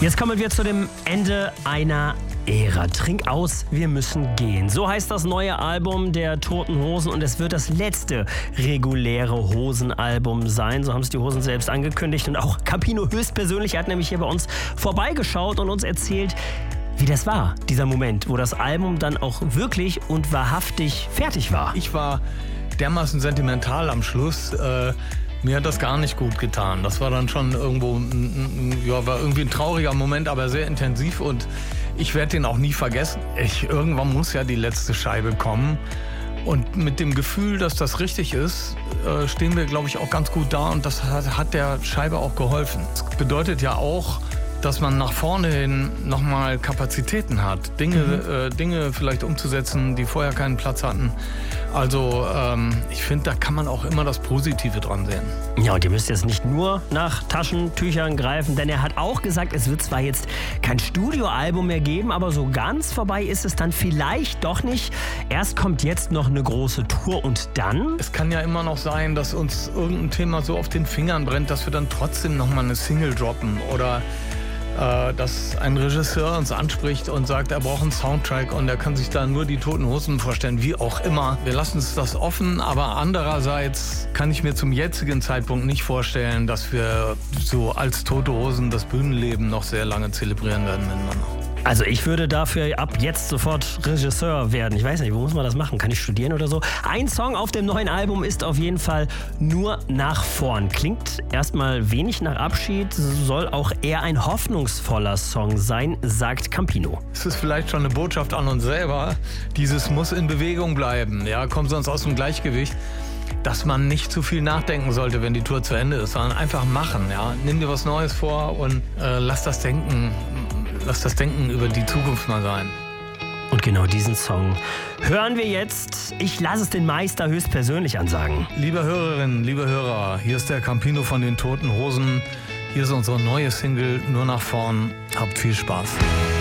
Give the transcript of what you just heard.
Jetzt kommen wir zu dem Ende einer Ära. Trink aus, wir müssen gehen. So heißt das neue Album der Toten Hosen und es wird das letzte reguläre Hosenalbum sein. So haben es die Hosen selbst angekündigt und auch Campino höchstpersönlich hat nämlich hier bei uns vorbeigeschaut und uns erzählt, wie das war, dieser Moment, wo das Album dann auch wirklich und wahrhaftig fertig war. Ich war dermaßen sentimental am Schluss. Mir hat das gar nicht gut getan. Das war dann schon irgendwo, war irgendwie ein trauriger Moment, aber sehr intensiv und ich werde den auch nie vergessen. Irgendwann muss ja die letzte Scheibe kommen und mit dem Gefühl, dass das richtig ist, stehen wir, glaube ich, auch ganz gut da und das hat der Scheibe auch geholfen. Das bedeutet ja auch, dass man nach vorne hin nochmal Kapazitäten hat, Dinge vielleicht umzusetzen, die vorher keinen Platz hatten. Also ich finde, da kann man auch immer das Positive dran sehen. Ja, und ihr müsst jetzt nicht nur nach Taschentüchern greifen, denn er hat auch gesagt, es wird zwar jetzt kein Studioalbum mehr geben, aber so ganz vorbei ist es dann vielleicht doch nicht. Erst kommt jetzt noch eine große Tour und dann? Es kann ja immer noch sein, dass uns irgendein Thema so auf den Fingern brennt, dass wir dann trotzdem nochmal eine Single droppen oder dass ein Regisseur uns anspricht und sagt, er braucht einen Soundtrack und er kann sich da nur die Toten Hosen vorstellen, wie auch immer. Wir lassen uns das offen, aber andererseits kann ich mir zum jetzigen Zeitpunkt nicht vorstellen, dass wir so als Tote Hosen das Bühnenleben noch sehr lange zelebrieren werden miteinander. Also ich würde dafür ab jetzt sofort Regisseur werden. Ich weiß nicht, wo muss man das machen? Kann ich studieren oder so? Ein Song auf dem neuen Album ist auf jeden Fall Nur nach vorn. Klingt erstmal wenig nach Abschied, soll auch eher ein hoffnungsvoller Song sein, sagt Campino. Es ist vielleicht schon eine Botschaft an uns selber. Dieses muss in Bewegung bleiben, ja, kommt sonst aus dem Gleichgewicht. Dass man nicht zu viel nachdenken sollte, wenn die Tour zu Ende ist, sondern einfach machen. Ja? Nimm dir was Neues vor und lass das Denken über die Zukunft mal sein. Und genau diesen Song hören wir jetzt. Ich lasse es den Meister höchstpersönlich ansagen. Liebe Hörerinnen, liebe Hörer, hier ist der Campino von den Toten Hosen. Hier ist unsere neue Single Nur nach vorn. Habt viel Spaß.